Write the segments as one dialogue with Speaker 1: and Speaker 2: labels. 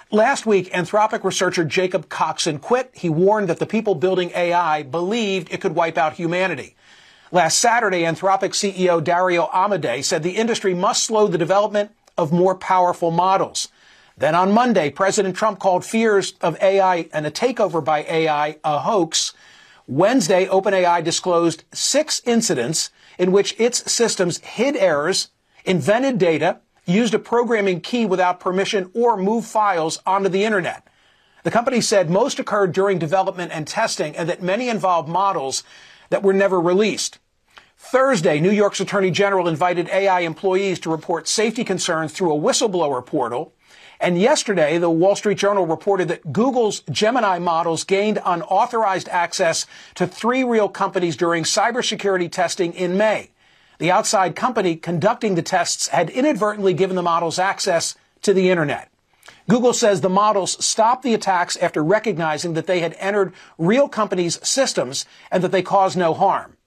Speaker 1: Last week, Anthropic researcher Jacob Coxon quit. He warned that the people building AI believed it could wipe out humanity. Last Saturday, Anthropic CEO Dario Amodei said the industry must slow the development of more powerful models. Then on Monday, President Trump called fears of AI and a takeover by AI a hoax. Wednesday, OpenAI disclosed 6 incidents in which its systems hid errors, invented data, used a programming key without permission, or moved files onto the internet. The company said most occurred during development and testing and that many involved models that were never released. Thursday, New York's Attorney General invited AI employees to report safety concerns through a whistleblower portal. And yesterday, the Wall Street Journal reported that Google's Gemini models gained unauthorized access to 3 real companies during cybersecurity testing in May. The outside company conducting the tests had inadvertently given the models access to the internet. Google says the models stopped the attacks after recognizing that they had entered real companies' systems and that they caused no harm.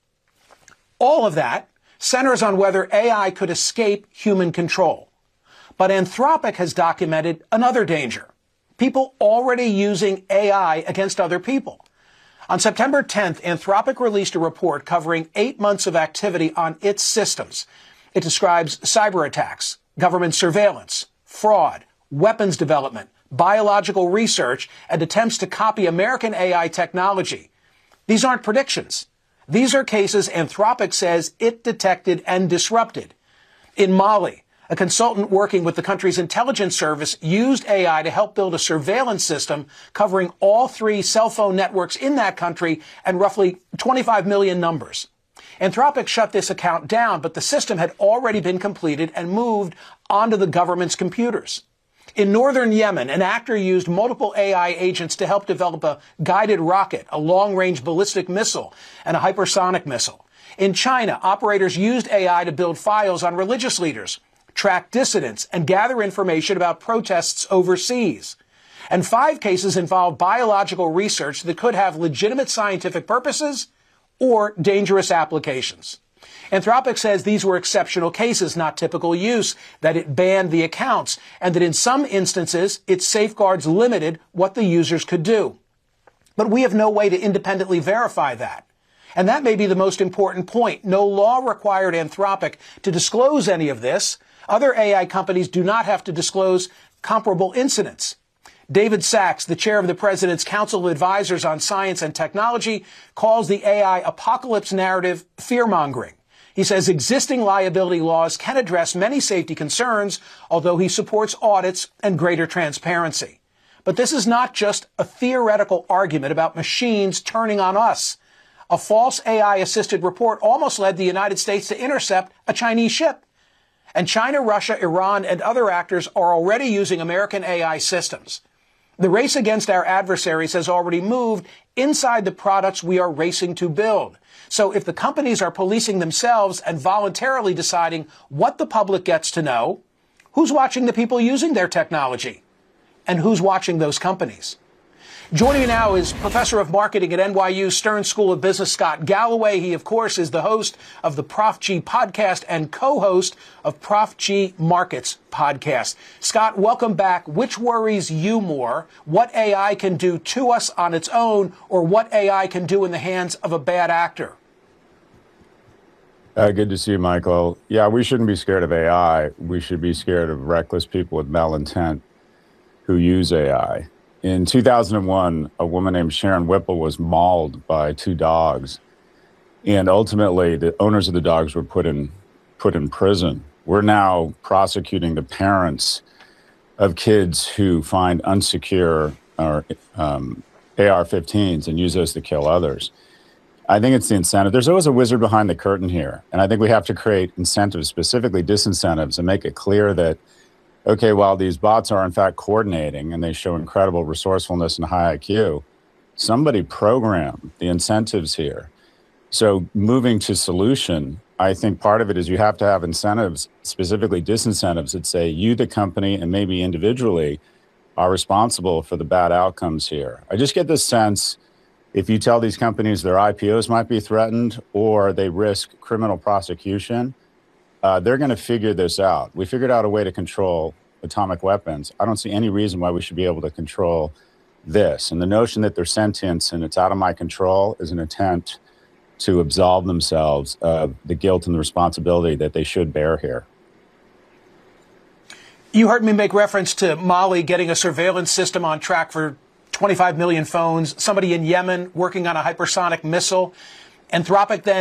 Speaker 1: All of that centers on whether AI could escape human control. But Anthropic has documented another danger: people already using AI against other people. On September 10th, Anthropic released a report covering 8 months of activity on its systems. It describes cyber attacks, government surveillance, fraud, weapons development, biological research, and attempts to copy American AI technology. These aren't predictions. These are cases Anthropic says it detected and disrupted. In Mali, a consultant working with the country's intelligence service used AI to help build a surveillance system covering all 3 cell phone networks in that country and roughly 25 million numbers. Anthropic shut this account down, but the system had already been completed and moved onto the government's computers. In northern Yemen, an actor used multiple AI agents to help develop a guided rocket, a long-range ballistic missile, and a hypersonic missile. In China, operators used AI to build files on religious leaders, track dissidents, and gather information about protests overseas. And 5 cases involved biological research that could have legitimate scientific purposes or dangerous applications. Anthropic says these were exceptional cases, not typical use, that it banned the accounts, and that in some instances, its safeguards limited what the users could do. But we have no way to independently verify that. And that may be the most important point. No law required Anthropic to disclose any of this. Other AI companies do not have to disclose comparable incidents. David Sachs, the chair of the President's Council of Advisors on Science and Technology, calls the AI apocalypse narrative fear-mongering. He says existing liability laws can address many safety concerns, although he supports audits and greater transparency. But this is not just a theoretical argument about machines turning on us. A false AI-assisted report almost led the United States to intercept a Chinese ship. And China, Russia, Iran, and other actors are already using American AI systems. The race against our adversaries has already moved inside the products we are racing to build. So if the companies are policing themselves and voluntarily deciding what the public gets to know, who's watching the people using their technology? And who's watching those companies? Joining me now is Professor of Marketing at NYU Stern School of Business, Scott Galloway. He, of course, is the host of the Prof G podcast and co-host of Prof G Markets podcast. Scott, welcome back. Which worries you more? What AI can do to us on its own, or what AI can do in the hands of a bad actor?
Speaker 2: Good to see you, Michael. Yeah, we shouldn't be scared of AI. We should be scared of reckless people with malintent who use AI. In 2001, a woman named Sharon Whipple was mauled by 2 dogs, and ultimately the owners of the dogs were put in prison. We're now prosecuting the parents of kids who find unsecure or AR-15s and use those to kill others. I think it's the incentive. There's always a wizard behind the curtain here, and I think we have to create incentives, specifically disincentives, and make it clear that okay, while these bots are in fact coordinating and they show incredible resourcefulness and high IQ, somebody programmed the incentives here. So moving to solution, I think part of it is you have to have incentives, specifically disincentives, that say you, the company, and maybe individually are responsible for the bad outcomes here. I just get this sense if you tell these companies their IPOs might be threatened or they risk criminal prosecution, they're going to figure this out. We figured out a way to control atomic weapons, I don't see any reason why we should be able to control this. And the notion that they're sentient and it's out of my control is an attempt to absolve themselves of the guilt and the responsibility that they should bear here.
Speaker 1: You heard me make reference to Mali getting a surveillance system on track for 25 million phones, somebody in Yemen working on a hypersonic missile. Anthropic then